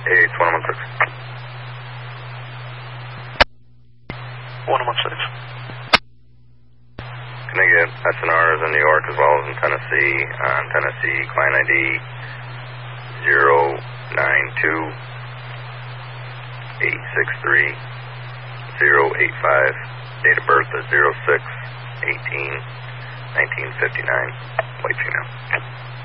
It's 1116. 1116. Can I get SNRs in New York as well as in Tennessee? Tennessee, client ID 092-863-085. Date of birth is 06-18-1959. White female.